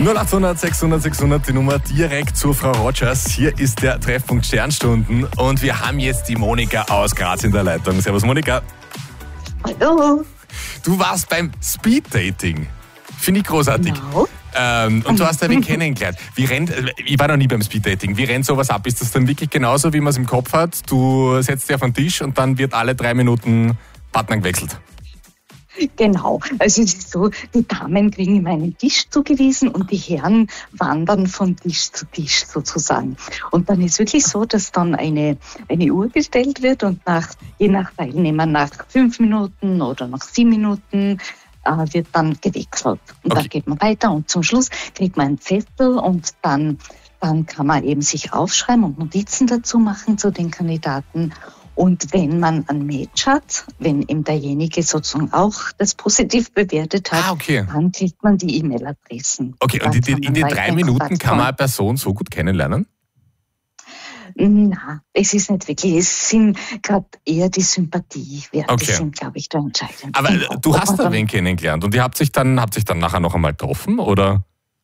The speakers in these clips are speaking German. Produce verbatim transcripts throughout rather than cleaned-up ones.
null achthundert sechshundert sechshundert, die Nummer direkt zu Frau Rogers. Hier ist der Treffpunkt Sternstunden und wir haben jetzt die Monika aus Graz in der Leitung. Servus Monika. Hallo. Du warst beim Speeddating. Finde ich großartig. Genau. Ähm, und du hast da wen kennengelernt. Wie rennt, ich war noch nie beim Speeddating. Wie rennt sowas ab? Ist das dann wirklich genauso, wie man es im Kopf hat? Du setzt dich auf den Tisch und dann wird alle drei Minuten Partner gewechselt. Genau, also es ist so, die Damen kriegen immer einen Tisch zugewiesen und die Herren wandern von Tisch zu Tisch sozusagen. Und dann ist wirklich so, dass dann eine, eine Uhr gestellt wird und nach, je nach Teilnehmer nach fünf Minuten oder nach sieben Minuten äh, wird dann gewechselt. Und Okay. dann geht man weiter und zum Schluss kriegt man einen Zettel und dann, dann kann man eben sich aufschreiben und Notizen dazu machen zu den Kandidaten. Und wenn man ein Match hat, wenn eben derjenige sozusagen auch das positiv bewertet hat, Ah, okay. dann kriegt man die E-Mail-Adressen. Okay, und Dann in, den- kann in man den weiter drei in Minuten Kontakt kann man kommen. eine Person so gut kennenlernen? Na, es ist nicht wirklich, es sind gerade eher die Sympathiewerte, Okay. die sind, glaube ich, da entscheidend. Aber Genau. äh, du Ob hast man da dann- wen kennengelernt und ihr habt sich dann, habt sich dann nachher noch einmal getroffen, oder?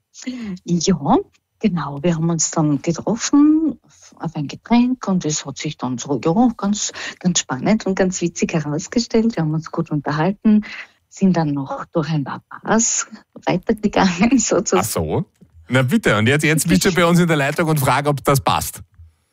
Ja, genau. Wir haben uns dann getroffen auf ein Getränk und es hat sich dann so, ja, ganz, ganz spannend und ganz witzig herausgestellt. Wir haben uns gut unterhalten, sind dann noch durch ein paar Bars weitergegangen, sozusagen. Ach so. Na bitte, und jetzt, jetzt bist du bei uns in der Leitung und frag, ob das passt.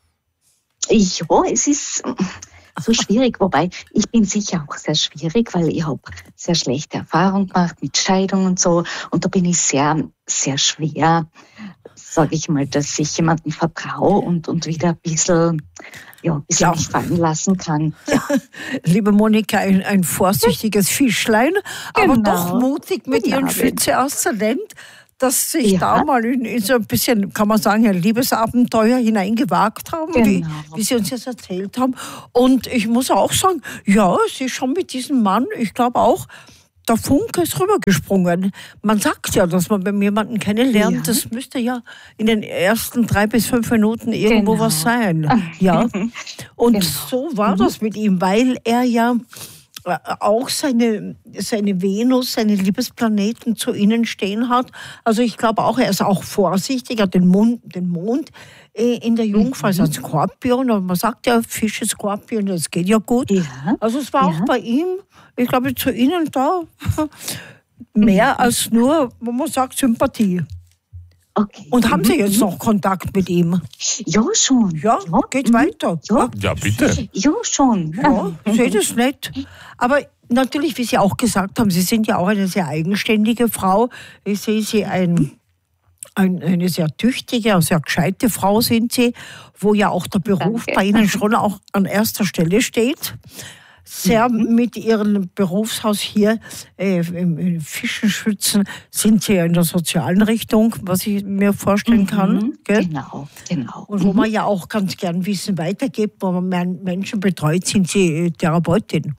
Ja, es ist so schwierig, wobei ich bin sicher auch sehr schwierig, weil ich habe sehr schlechte Erfahrungen gemacht mit Scheidung und so und da bin ich sehr, sehr schwer, sage ich mal, dass ich jemandem vertraue und, und wieder ein bisschen, ja, ein bisschen Ja. mich fallen lassen kann. Ja, Liebe Monika, ein, ein vorsichtiges Fischlein, aber Genau. doch mutig mit Genau. ihrem Schütze aus Talent, dass sich Ja. da mal in, in so ein bisschen, kann man sagen, ein Liebesabenteuer hineingewagt haben, wie, Genau. wie Sie uns jetzt erzählt haben. Und ich muss auch sagen, ja, sie ist schon mit diesem Mann, ich glaube auch, der Funke ist rübergesprungen. Man sagt ja, dass man beim jemanden kennenlernt, Ja. das müsste ja in den ersten drei bis fünf Minuten irgendwo Genau. was sein. Ja. Und Genau. so war das mit ihm, weil er ja äh, auch seine, seine Venus, seine Liebesplaneten zu innen stehen hat. Also ich glaube auch, er ist auch vorsichtiger, den Mond, den Mond äh, in der Jungfrau ist ein Skorpion. Und man sagt ja, Fische, Skorpion, das geht ja gut. Ja. Also es war auch Ja. bei ihm, ich glaube, zu ihnen da mehr als nur, wo man sagt, Sympathie. Okay. Und haben Sie jetzt noch Kontakt mit ihm? Ja, schon. Ja, geht mhm. weiter. Ja. Ja, bitte. Ja, schon. Ja, ich sehe das nicht. Aber natürlich, wie Sie auch gesagt haben, Sie sind ja auch eine sehr eigenständige Frau. Ich sehe Sie ein, ein, eine sehr tüchtige, eine sehr gescheite Frau sind Sie, wo ja auch der Beruf Danke. bei Ihnen schon auch an erster Stelle steht. Sehr mit Ihrem Berufshaus hier äh, im, im Fischenschützen sind Sie ja in der sozialen Richtung, was ich mir vorstellen kann. Mhm. Gell? Genau, genau. Und wo man ja auch ganz gern Wissen weitergibt, wo man Men- Menschen betreut, sind Sie äh, Therapeutin.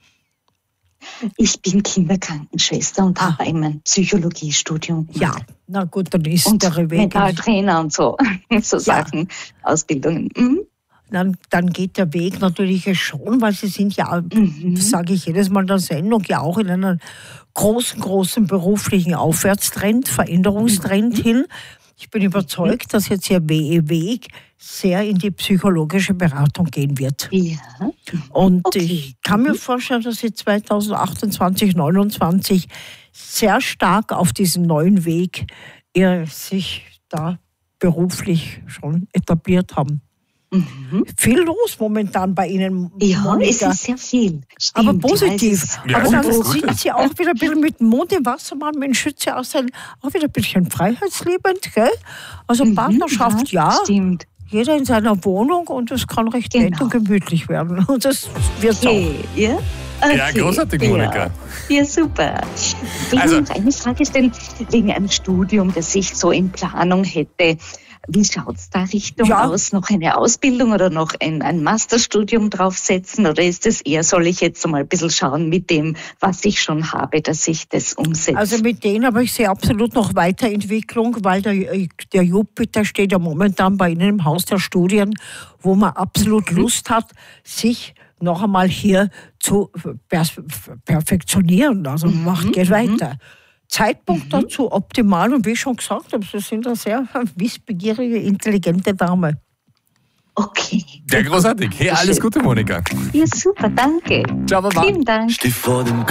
Ich bin Kinderkrankenschwester und Ah. habe eben ein Psychologiestudium Ja, gemacht. na gut, dann ist Und der Weg. Mentaltrainer und so, so Sachen, Ausbildungen. Mhm. Dann, dann geht der Weg natürlich schon, weil Sie sind ja, Mhm. das sage ich jedes Mal in der Sendung, ja auch in einem großen, großen beruflichen Aufwärtstrend, Veränderungstrend Mhm. hin. Ich bin überzeugt, dass jetzt Ihr We- Weg sehr in die psychologische Beratung gehen wird. Ja. Und Okay. ich kann mir vorstellen, dass Sie zweitausendachtundzwanzig, neunundzwanzig sehr stark auf diesen neuen Weg ihr sich da beruflich schon etabliert haben. Mhm. Viel los momentan bei Ihnen, Ja, es Monika. ist sehr viel. Stimmt, Aber ja, positiv. es ist- Ja, Aber gut, dann das ist gut. sind Sie auch wieder ein bisschen mit dem Mond im Wassermann, mit dem Schütze aus sein, auch wieder ein bisschen freiheitsliebend, gell? Also Mhm, Partnerschaft, ja. Stimmt. Jeder in seiner Wohnung und es kann recht nett Genau. und gemütlich werden. Und das wird auch. Okay, ja? Okay. Ja, großartig, Monika. Ja, ja super. Ich Also- will noch eine Frage stellen, wegen einem Studium, das ich so in Planung hätte. Wie schaut es da Richtung Ja. aus? Noch eine Ausbildung oder noch ein, ein Masterstudium draufsetzen? Oder ist es eher, soll ich jetzt mal ein bisschen schauen mit dem, was ich schon habe, dass ich das umsetze? Also mit denen aber ich sehe absolut noch Weiterentwicklung, weil der, der Jupiter steht ja momentan bei Ihnen im Haus der Studien, wo man absolut Lust hat, sich noch einmal hier zu pers- perfektionieren. Also macht, geht weiter. Zeitpunkt mhm. dazu optimal. Und wie ich schon gesagt habe, Sie sind eine sehr wissbegierige, intelligente Dame. Okay. Sehr großartig. Hey, alles Gute, Monika. Ja, super, danke. Ciao, Baba. Vielen Dank. Steh vor dem